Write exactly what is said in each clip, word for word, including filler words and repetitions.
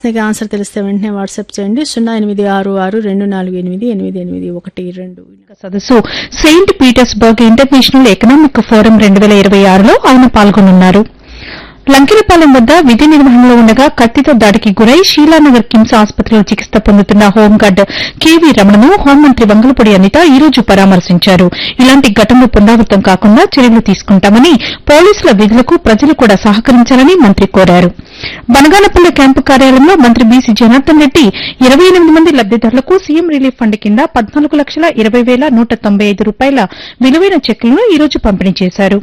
Answer తెలిస్తే వెంటనే WhatsApp చేయండి సున్నా ఎనిమిది ఆరు ఆరు రెండు నాలుగు ఎనిమిది ఎనిమిది ఎనిమిది ఒకటి రెండు. సదస్సు Saint Petersburg international economic forum రెండు వేల ఇరవై ఆరులో ఆయన పాల్గొనున్నారు. లంకెలపాలెం వద్ద విధి నిర్వహణలో ఉండగా కత్తితో దాడికి గురై షీలానగర్ కిమ్స్ ఆసుపత్రిలో చికిత్స పొందుతున్న హోంగార్డ్ కేవీ రమణను హోంమంత్రి వంగలపూడి అనిత ఈ రోజు పరామర్శించారు. ఇలాంటి ఘటనలు పునరావృతం కాకుండా చర్యలు తీసుకుంటామని, పోలీసుల విధులకు ప్రజలు కూడా సహకరించాలని మంత్రి కోరారు. బనగానపల్లె క్యాంపు కార్యాలయంలో మంత్రి బీసీ జనార్దన్ రెడ్డి ఇరవై ఎనిమిది మంది లబ్దిదారులకు సీఎం రిలీఫ్ ఫండ్ కింద పద్నాలుగు లక్షల ఇరవై వేల నూట తొంభై ఐదు రూపాయల విలువైన చెక్కులను ఈ రోజు పంపిణీ చేశారు.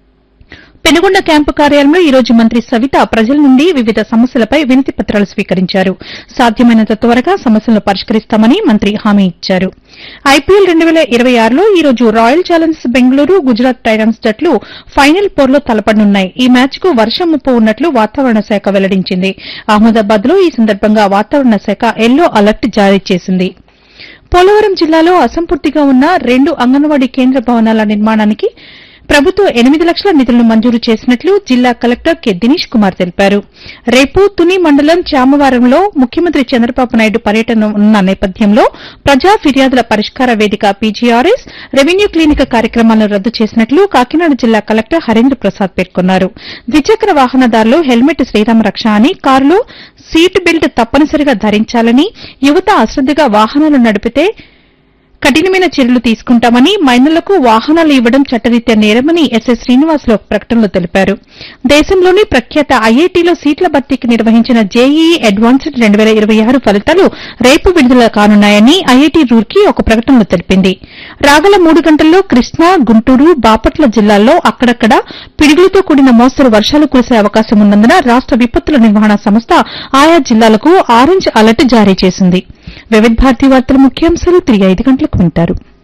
పెనుగొండ క్యాంపు కార్యాలయంలో ఈ రోజు మంత్రి సవిత ప్రజల నుండి వివిధ సమస్యలపై వినతి పత్రాలు స్వీకరించారు. సాధ్యమైనంత త్వరగా సమస్యలను పరిష్కరిస్తామని మంత్రి హామీ ఇచ్చారు. ఐపీఎల్ రెండు వేల ఇరవై ఆరులో ఈ రోజు royal Challengers Bengaluru, Gujarat Titans జట్లు ఫైనల్ పోర్లో తలపడనున్నాయి. ఈ మ్యాచ్కు వర్షం ముప్పు ఉన్నట్లు వాతావరణ శాఖ వెల్లడించింది. అహ్మదాబాద్లో ఈ సందర్భంగా వాతావరణ శాఖ ఎల్లో అలర్ట్ జారీ చేసింది. పోలవరం జిల్లాలో అసంపూర్తిగా ఉన్న రెండు అంగన్వాడీ కేంద్ర భవనాల నిర్మాణానికి ప్రభుత్వం ఎనిమిది లక్షల నిధులను మంజూరు చేసినట్లు జిల్లా కలెక్టర్ కె దినేష్ కుమార్ తెలిపారు. రేపు తుని మండలం చామవారంలో ముఖ్యమంత్రి చంద్రబాబు నాయుడు పర్యటన ఉన్న నేపథ్యంలో ప్రజా ఫిర్యాదుల పరిష్కార వేదిక పీజీఆర్ఎస్, రెవెన్యూ క్లినిక్ కార్యక్రమాలను రద్దు చేసినట్లు కాకినాడ జిల్లా కలెక్టర్ హరేంద్ర ప్రసాద్ పేర్కొన్నారు. ద్విచక్ర వాహనదారులు హెల్మెట్ శ్రీరామ రక్ష అని, కారులో సీట్ బెల్ట్ తప్పనిసరిగా ధరించాలని, యువత అశ్రద్దగా వాహనాలు నడిపితే కఠినమైన చర్యలు తీసుకుంటామని, మైనర్లకు వాహనాలు ఇవ్వడం చట్టరీత్యా నేరమని ఎస్ఎస్ శ్రీనివాసులు ఒక ప్రకటనలో తెలిపారు. దేశంలోని ప్రఖ్యాత ఐఐటీలో సీట్ల భర్తీకి నిర్వహించిన జేఈఈ అడ్వాన్స్డ్ రెండు వేల ఇరవై ఆరు ఫలితాలు రేపు విడుదల కానున్నాయని ఐఐటీ రూర్కీ ఒక ప్రకటనలో తెలిపింది. రాగల మూడు గంటల్లో కృష్ణా, గుంటూరు, బాపట్ల జిల్లాల్లో అక్కడక్కడ పిడుగులతో కూడిన మోస్తరు వర్షాలు కురిసే అవకాశం ఉన్నందున రాష్ట విపత్తుల నిర్వహణ సంస్థ ఆయా జిల్లాలకు ఆరెంజ్ అలర్ట్ జారీ చేసింది. వివిధ భారతీ వార్తల ముఖ్యాంశాలు తిరిగి ఐదు గంటలకు వింటారు.